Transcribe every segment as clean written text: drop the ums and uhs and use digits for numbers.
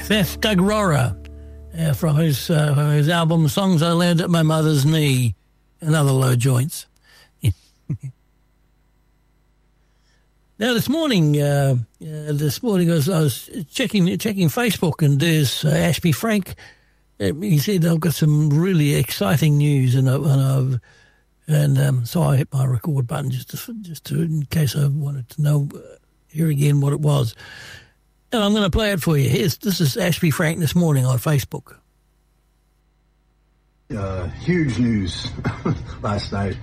That's Doug Rora from his album Songs I Learned at My Mother's Knee and Other Low Joints. Now, this morning I was checking Facebook, and there's Ashby Frank. He said, I've got some really exciting news, so I hit my record button just to in case I wanted to hear again what it was. And I'm going to play it for you. This is Ashby Frank this morning on Facebook. Huge news last night.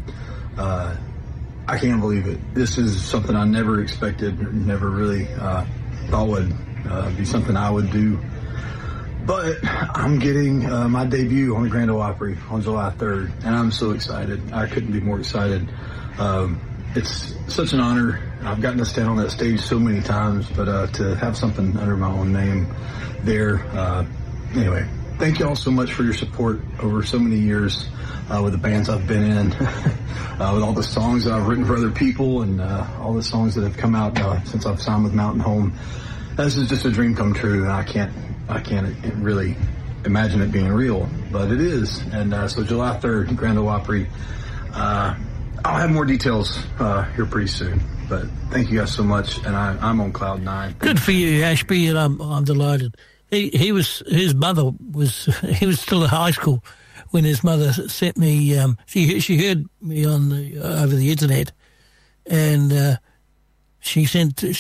I can't believe it. This is something I never expected, never really thought would be something I would do. But I'm getting my debut on the Grand Ole Opry on July 3rd, and I'm so excited. I couldn't be more excited. It's such an honor. I've gotten to stand on that stage so many times, but to have something under my own name there. Anyway, thank you all so much for your support over so many years with the bands I've been in, with all the songs that I've written for other people, and all the songs that have come out since I've signed with Mountain Home. This is just a dream come true, and I can't really imagine it being real, but it is. And so July 3rd, Grand Ole Opry. I'll have more details here pretty soon. But thank you guys so much, and I'm on cloud nine. Good for you, Ashby, and I'm delighted. He was still in high school when his mother sent me. She heard me over the internet, and she sent a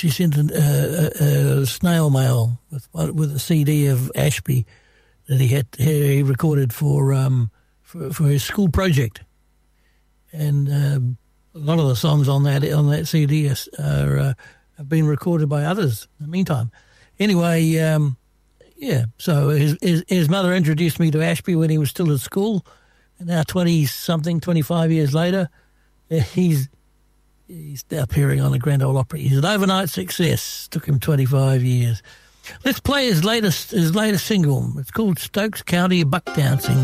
snail mail with a CD of Ashby that he recorded for his school project, and a lot of the songs on that CD have been recorded by others in the meantime. Anyway. So his mother introduced me to Ashby when he was still at school, and now 25 years later, he's appearing on the Grand Ole Opry. He's an overnight success. Took him 25 years. Let's play his latest single. It's called Stokes County Buck Dancing.